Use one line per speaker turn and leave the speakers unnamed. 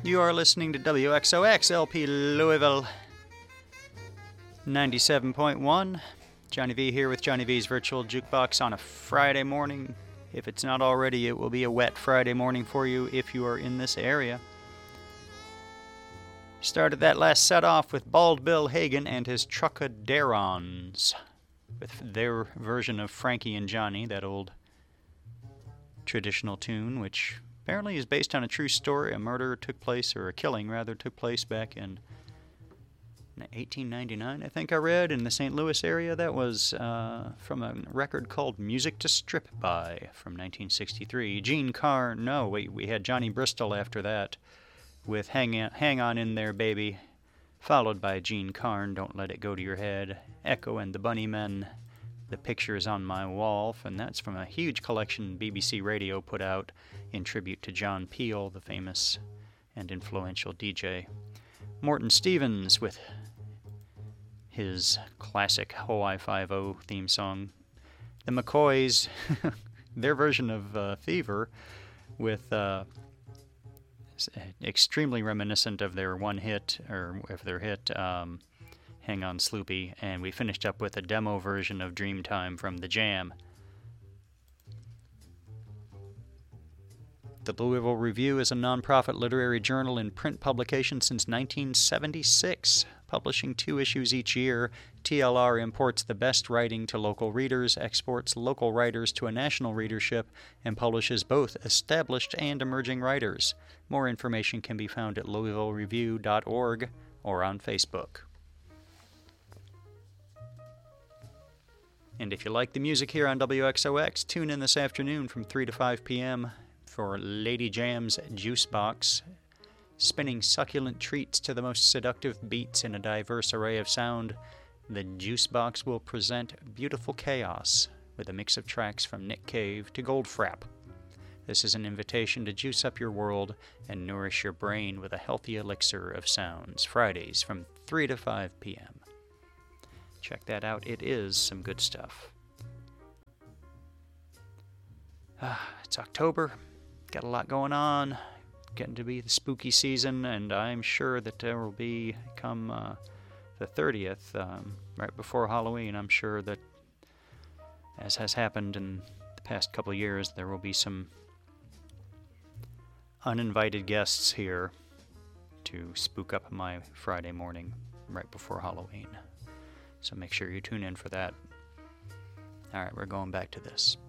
You are listening to WXOX LP Louisville 97.1. Johnny V here with Johnny V's Virtual Jukebox on a Friday morning. If it's not already, it will be a wet Friday morning for you if you are in this area. Started that last set off with Bald Bill Hagan and his Truckaderons, with their version of Frankie and Johnny, that old traditional tune, which apparently is based on a true story. A murder took place, or a killing rather, took place back in 1899, I think I read, in the St. Louis area. That was from a record called Music to Strip By from 1963. Gene Carn, no, we had Johnny Bristol after that with Hang On In There Baby, followed by Gene Carn, Don't Let It Go to Your Head, Echo and the Bunnymen, The Pictures on My Wall, and that's from a huge collection BBC Radio put out in tribute to John Peel, the famous and influential DJ. Morton Stevens with his classic Hawaii Five-0 theme song. The McCoys, their version of Fever, with extremely reminiscent of their one hit, or of their hit, Hang On Sloopy, and we finished up with a demo version of Dreamtime from The Jam. The Louisville Review is a nonprofit literary journal in print publication since 1976. Publishing 2 issues each year, TLR imports the best writing to local readers, exports local writers to a national readership, and publishes both established and emerging writers. More information can be found at louisvillereview.org or on Facebook. And if you like the music here on WXOX, tune in this afternoon from 3 to 5 p.m. for Lady Jam's Juice Box, spinning succulent treats to the most seductive beats in a diverse array of sound. The Juice Box will present beautiful chaos with a mix of tracks from Nick Cave to Goldfrapp. This is an invitation to juice up your world and nourish your brain with a healthy elixir of sounds. Fridays from 3 to 5 p.m. Check that out. It is some good stuff. It's October. Got a lot going on. Getting to be the spooky season, and I'm sure that there will be, come the 30th, right before Halloween, I'm sure that, as has happened in the past couple of years, there will be some uninvited guests here to spook up my Friday morning right before Halloween. So make sure you tune in for that. Alright, we're going back to this.